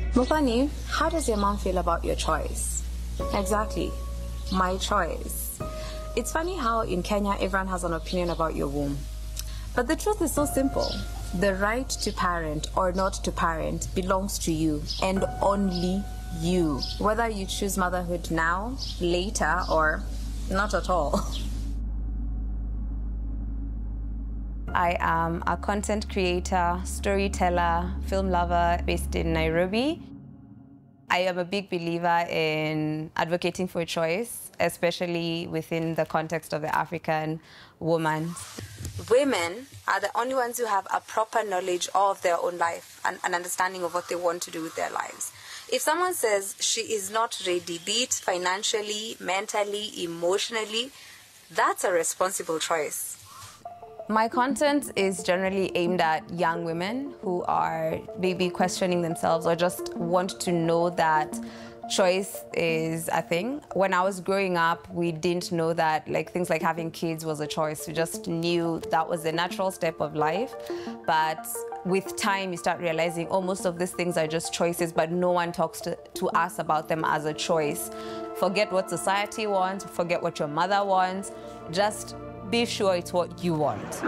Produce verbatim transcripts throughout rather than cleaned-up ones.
Mopani, how does your mom feel about your choice? Exactly, my choice. It's funny how in Kenya everyone has an opinion about your womb. But the truth is so simple. The right to parent or not to parent belongs to you and only you. Whether you choose motherhood now, later, or not at all. I am a content creator, storyteller, film lover based in Nairobi. I am a big believer in advocating for choice, especially within the context of the African woman. Women are the only ones who have a proper knowledge of their own life and an understanding of what they want to do with their lives. If someone says she is not ready, be it financially, mentally, emotionally, that's a responsible choice. My content is generally aimed at young women who are maybe questioning themselves or just want to know that choice is a thing. When I was growing up, we didn't know that like things like having kids was a choice. We just knew that was the natural step of life. But with time, you start realizing, oh, most of these things are just choices, but no one talks to, to us about them as a choice. Forget what society wants, forget what your mother wants, just be sure it's what you want.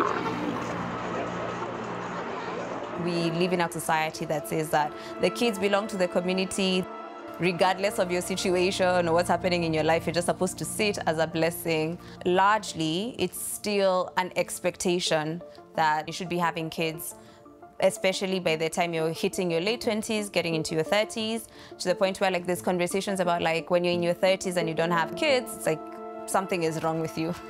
We live in a society that says that the kids belong to the community. Regardless of your situation or what's happening in your life, you're just supposed to see it as a blessing. Largely, it's still an expectation that you should be having kids, especially by the time you're hitting your late twenties, getting into your thirties, to the point where like there's conversations about like when you're in your thirties and you don't have kids, it's like something is wrong with you.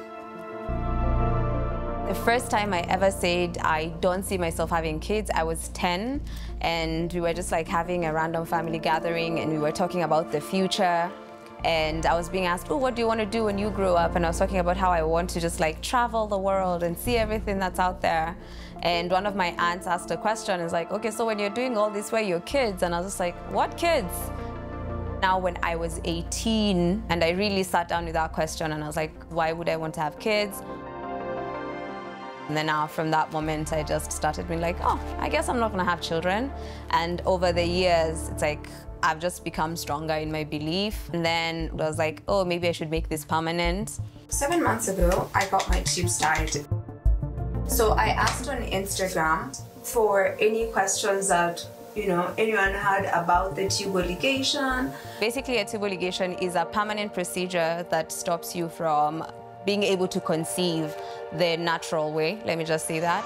The first time I ever said I don't see myself having kids, I was ten, and we were just like having a random family gathering and we were talking about the future. And I was being asked, oh, what do you want to do when you grow up? And I was talking about how I want to just like travel the world and see everything that's out there. And one of my aunts asked a question, is like, okay, so when you're doing all this, where are your kids? And I was just like, what kids? Now, when I was eighteen, and I really sat down with that question and I was like, why would I want to have kids? And then now, from that moment, I just started being like, oh, I guess I'm not gonna have children. And over the years, it's like, I've just become stronger in my belief. And then I was like, oh, maybe I should make this permanent. Seven months ago, I got my tubes tied. So I asked on Instagram for any questions that, you know, anyone had about the tube ligation. Basically, a tube ligation is a permanent procedure that stops you from being able to conceive the natural way. Let me just say that.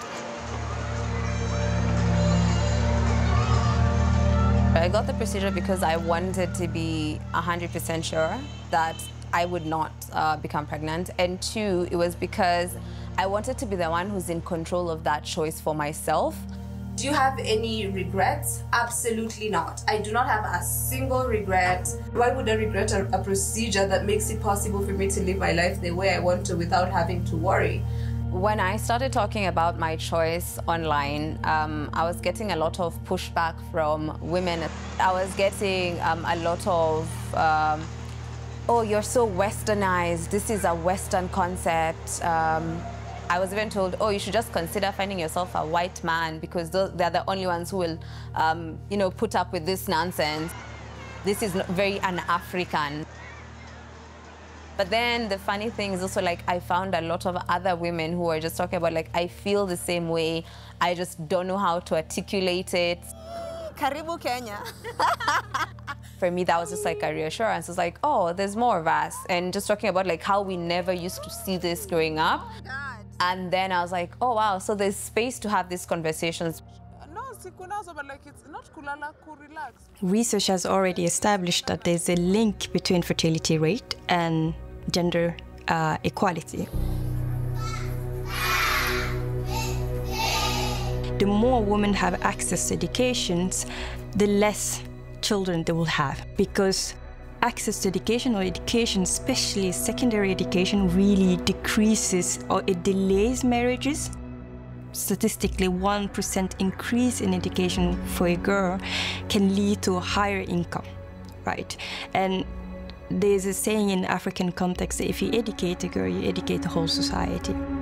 I got the procedure because I wanted to be one hundred percent sure that I would not uh, become pregnant. And two, it was because I wanted to be the one who's in control of that choice for myself. Do you have any regrets? Absolutely not. I do not have a single regret. Why would I regret a, a procedure that makes it possible for me to live my life the way I want to without having to worry? When I started talking about my choice online, um, I was getting a lot of pushback from women. I was getting um, a lot of, um, oh, you're so westernized. This is a Western concept. Um, I was even told, oh, you should just consider finding yourself a white man because they're the only ones who will, um, you know, put up with this nonsense. This is very un-African. But then the funny thing is also like I found a lot of other women who are just talking about like, I feel the same way. I just don't know how to articulate it. Karibu Kenya. For me, that was just like a reassurance. It's like, oh, there's more of us. And just talking about like how we never used to see this growing up. God. And then I was like, oh, wow, so there's space to have these conversations. Research has already established that there's a link between fertility rate and gender uh, equality. The more women have access to educations, the less children they will have, because access to education or education, especially secondary education, really decreases or it delays marriages. Statistically, one percent increase in education for a girl can lead to a higher income, right? And there's a saying in African context that if you educate a girl, you educate the whole society.